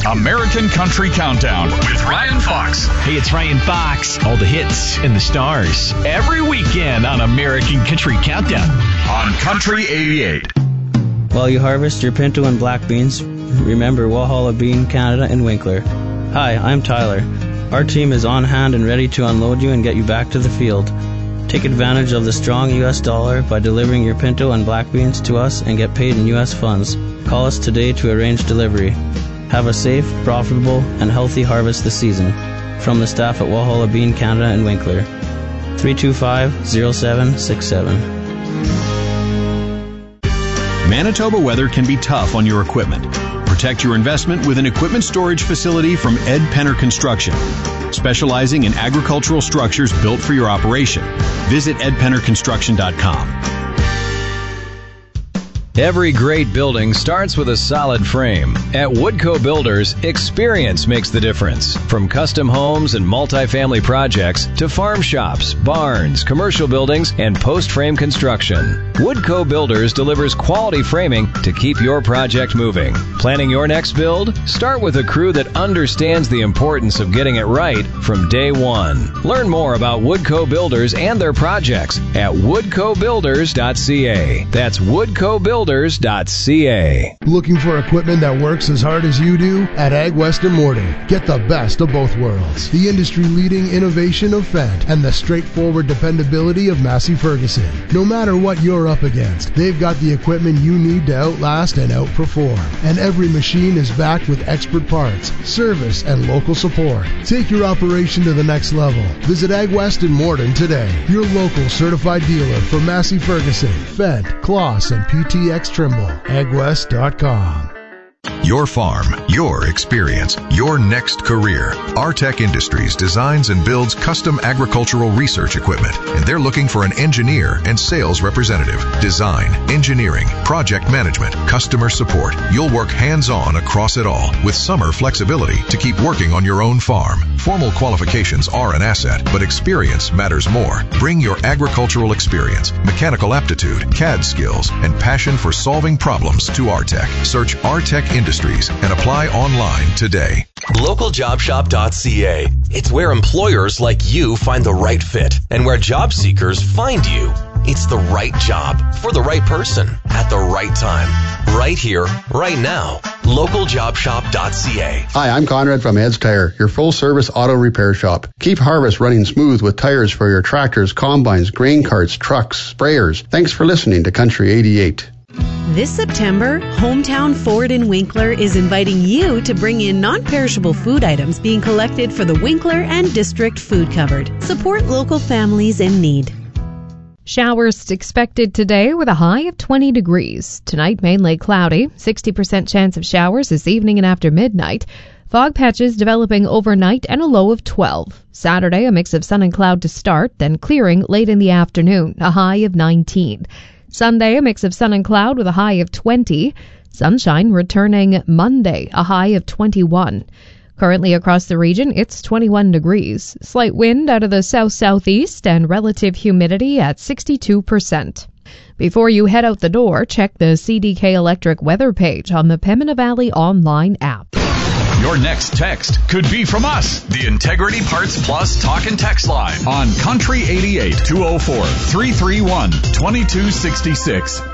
American Country Countdown with Ryan Fox. Hey, it's Ryan Fox. All the hits and the stars every weekend on American Country Countdown on Country 88. While you harvest your pinto and black beans, remember Walhalla Bean Canada in Winkler. Hi, I'm Tyler. Our team is on hand and ready to unload you and get you back to the field. Take advantage of the strong U.S. dollar by delivering your pinto and black beans to us and get paid in U.S. funds. Call us today to arrange delivery. Have a safe, profitable, and healthy harvest this season. From the staff at Walhalla Bean Canada in Winkler. 325-0767. Manitoba weather can be tough on your equipment. Protect your investment with an equipment storage facility from Ed Penner Construction, specializing in agricultural structures built for your operation. Visit edpennerconstruction.com. Every great building starts with a solid frame. At Woodco Builders, experience makes the difference. From custom homes and multifamily projects to farm shops, barns, commercial buildings, and post-frame construction, Woodco Builders delivers quality framing to keep your project moving. Planning your next build? Start with a crew that understands the importance of getting it right from day one. Learn more about Woodco Builders and their projects at woodcobuilders.ca. That's woodcobuilders.ca. Looking for equipment that works as hard as you do? At Ag West and Morton, get the best of both worlds. The industry-leading innovation of Fendt and the straightforward dependability of Massey Ferguson. No matter what you're up against, they've got the equipment you need to outlast and outperform. And every machine is backed with expert parts, service, and local support. Take your operation to the next level. Visit Ag West and Morton today, your local certified dealer for Massey Ferguson, Fendt, Kloss, and PTX Trimble. AgWest.com. Your farm, your experience, your next career. Artec Industries designs and builds custom agricultural research equipment, and they're looking for an engineer and sales representative. Design, engineering, project management, customer support. You'll work hands-on across it all with summer flexibility to keep working on your own farm. Formal qualifications are an asset, but experience matters more. Bring your agricultural experience, mechanical aptitude, CAD skills, and passion for solving problems to Artec. Search Artec Industries and apply online today. LocalJobShop.ca. It's where employers like you find the right fit and where job seekers find you. It's the right job for the right person at the right time. Right here, right now. LocalJobShop.ca. Hi, I'm Conrad from Ed's Tire, your full-service auto repair shop. Keep harvest running smooth with tires for your tractors, combines, grain carts, trucks, sprayers. Thanks for listening to Country 88. This September, Hometown Ford in Winkler is inviting you to bring in non-perishable food items being collected for the Winkler and District Food Cupboard. Support local families in need. Showers expected today with a high of 20 degrees. Tonight, mainly cloudy. 60% chance of showers this evening and after midnight. Fog patches developing overnight and a low of 12. Saturday, a mix of sun and cloud to start, then clearing late in the afternoon, a high of 19. Sunday, a mix of sun and cloud with a high of 20. Sunshine returning Monday, a high of 21. Currently across the region, it's 21 degrees. Slight wind out of the south-southeast and relative humidity at 62%. Before you head out the door, check the CDK Electric weather page on the Pembina Valley online app. Your next text could be from us, the Integrity Parts Plus Talk and Text Line on Country 88 204 331 2266.